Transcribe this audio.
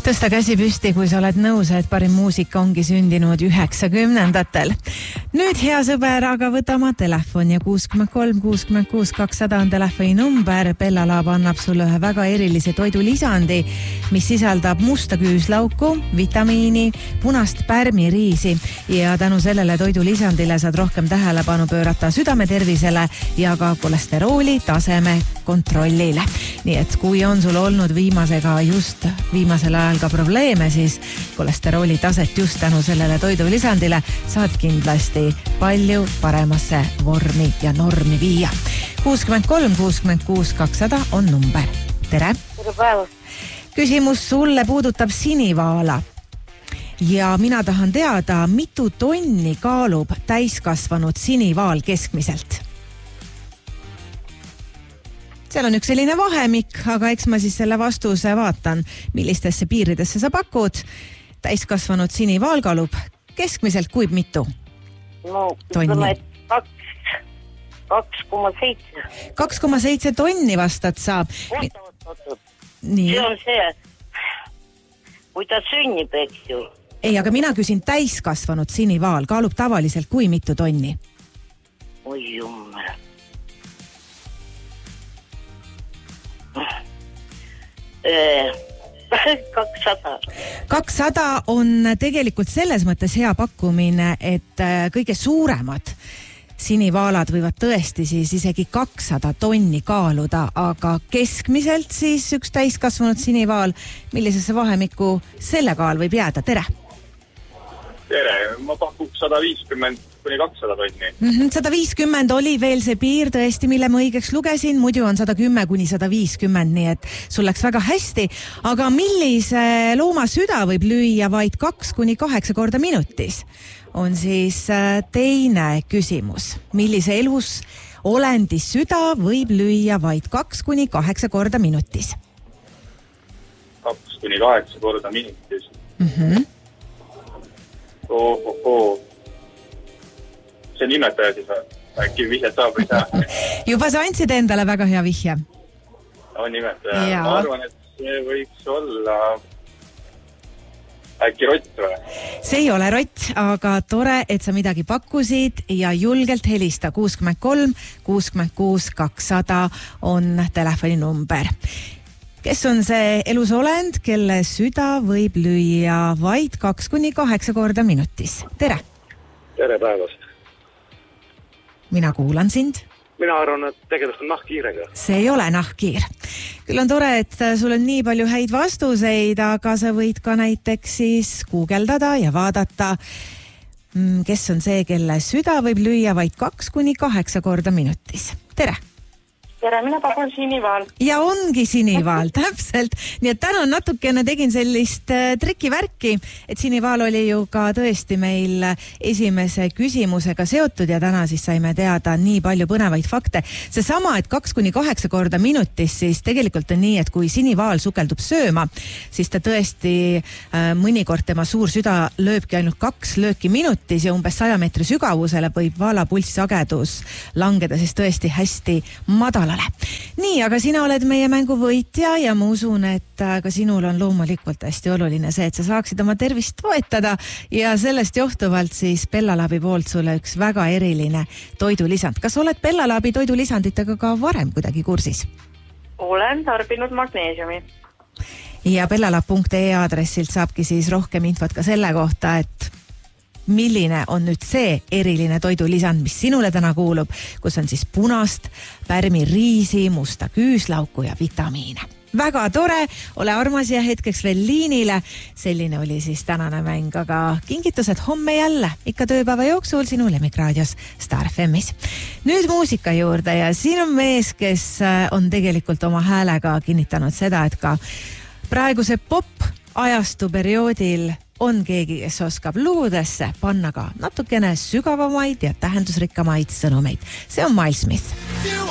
Tõsta käsi püsti, kui sa oled nõus, et parim muusika ongi sündinud 90-ndatel. Nüüd, hea sõber, aga võta oma telefon ja 63 66 200 on telefoni number. Bella Lab annab sulle ühe väga erilise toidulisandi, mis sisaldab musta küüslauku, vitamiini, punast pärmiriisi ja tänu sellele toidulisandile saad rohkem tähelepanu pöörata südametervisele ja ka kolesterooli taseme kontrollile. Nii et kui on sul olnud viimasel ajal ka probleeme, siis kolesterooli taset just tänu sellele toidulisandile saad kindlasti palju paremasse vormi ja normi viia. 63 66 200 on number. Tere! Tere päevast! Küsimus sulle puudutab sinivaala. Ja mina tahan teada, mitu tonni kaalub täiskasvanud sinivaal keskmiselt? Seal on üks selline vahemik, aga eks ma siis selle vastuse vaatan, millistesse piiridesse sa pakud. Täiskasvanud sinivaal kaalub keskmiselt kui mitu? No, tonni? 2,7. 2,7 tonni vastad sa. Nii. See on see, kui ta sünnib, eks ju. Ei, aga mina küsin täiskasvanud sinivaal kaalub tavaliselt kui mitu tonni? Oi jummel. 200 on tegelikult selles mõttes hea pakkumine, et kõige suuremad sinivaalad võivad tõesti siis isegi 200 tonni kaaluda, aga keskmiselt siis üks täiskasvanud sinivaal, millisesse vahemikku selle kaal võib jääda? Tere! Tere, ma pakuks 150 kuni 200 tonni. 150 oli veel see piir tõesti, mille ma õigeks lugesin, muidu on 110 kuni 150, nii et sul läks väga hästi. Aga millise looma süda võib lüüa vaid 2 kuni 8 korda minutis? On siis teine küsimus. Millise elus olendi süda võib lüüa vaid 2 kuni 8 korda minutis? 2 kuni 8 korda minutis. See nimetaja siis äkki vihjed saab või saa? Juba sa andsid endale väga hea vihje. On nimetaja. Ja. Ma arvan, et see võiks olla äkki rott või? See ei ole rott, aga tore, et sa midagi pakkusid ja julgelt helista. 63 66 200 on telefoni number. Kes on see elusolend, kelle süda võib lüüa vaid 2 kuni 8 korda minutis? Tere! Tere päevast! Mina kuulan sind. Mina arvan, et tegemist on nahkhiirega. See ei ole nahkhiir. Küll on tore, et sul on nii palju häid vastuseid, aga sa võid ka näiteks siis guugeldada ja vaadata, kes on see, kelle süda võib lüüa vaid 2 kuni 8 korda minutis. Tere! Tere, mina pakun sinivaal. Ja ongi sinivaal, täpselt. Nii et täna natukene tegin sellist trikivärki, et sinivaal oli ju ka tõesti meil esimese küsimusega seotud ja täna siis saime teada nii palju põnevaid fakte. Seesama, et 2 kuni 8 korda minutis, siis tegelikult on nii, et kui sinivaal sukeldub sööma, siis ta tõesti mõnikord tema suur süda lööbki ainult 2 lööki minutis ja umbes 100 meetri sügavusele võib vaala pulssagedus langeda siis tõesti hästi madala. Nii, aga sina oled meie mängu võitja ja ma usun, et ka sinul on loomulikult hästi oluline see, et sa saaksid oma tervist toetada ja sellest johtuvalt siis Bella Labi poolt sulle üks väga eriline toidulisand. Kas oled Bella Labi toidulisanditega ka varem kuidagi kursis? Olen tarbinud magneesiumi. Ja bellalab.ee aadressilt saabki siis rohkem infot ka selle kohta, et milline on nüüd see eriline toidulisand, mis sinule täna kuulub, kus on siis punast pärmiriisi, musta küüslauku ja vitamiine. Väga tore, ole armas ja hetkeks veel liinile. Selline oli siis tänane mäng, aga kingitused homme jälle, ikka tööpäeva jooksul sinu lemmikraadios Star FM'is. Nüüd muusika juurde ja siin on mees, kes on tegelikult oma häälega kinnitanud seda, et ka praeguse pop-ajastu perioodil on keegi, kes oskab lugudesse panna ka natukene sügavamaid ja tähendusrikkamaid sõnumeid. See on Miles Smith.